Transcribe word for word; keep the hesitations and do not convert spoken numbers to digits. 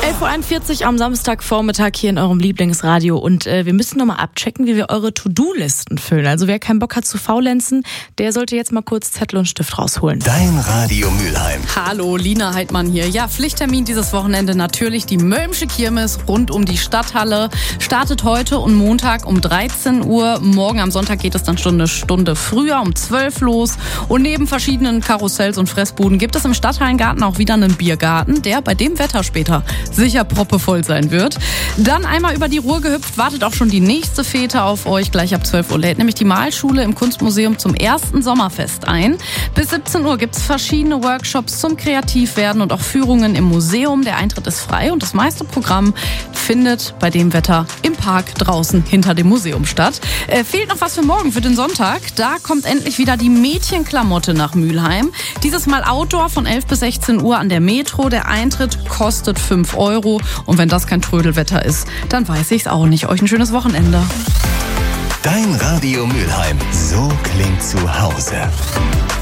elf Uhr einundvierzig am Samstagvormittag hier in eurem Lieblingsradio und äh, wir müssen nochmal abchecken, wie wir eure To-Do-Listen füllen. Also wer keinen Bock hat zu faulenzen, der sollte jetzt mal kurz Zettel und Stift rausholen. Dein Radio Mülheim. Hallo, Lina Heidmann hier. Ja, Pflichttermin dieses Wochenende natürlich die Mölmsche Kirmes rund um die Stadthalle. Startet heute und Montag um dreizehn Uhr. Morgen am Sonntag geht es dann schon eine Stunde früher um zwölf los. Und neben verschiedenen Karussells und Fressbuden gibt es im Stadthallengarten auch wieder einen Biergarten, der bei dem Wetter später sicher proppevoll sein wird. Dann einmal über die Ruhr gehüpft, wartet auch schon die nächste Fete auf euch. Gleich ab zwölf Uhr lädt nämlich die Malschule im Kunstmuseum zum ersten Sommerfest ein. Bis siebzehn Uhr gibt es verschiedene Workshops zum Kreativwerden und auch Führungen im Museum. Der Eintritt ist frei und das meiste Programm findet bei dem Wetter im Park draußen hinter dem Museum statt. Äh, fehlt noch was für morgen, für den Sonntag. Da kommt endlich wieder die Mädchenklamotte nach Mülheim. Dieses Mal Outdoor von elf bis sechzehn Uhr an der Metro. Der Eintritt kostet fünf Euro. Und wenn das kein Trödelwetter ist, dann weiß ich's auch nicht. Euch ein schönes Wochenende. Dein Radio Mülheim. So klingt zu Hause.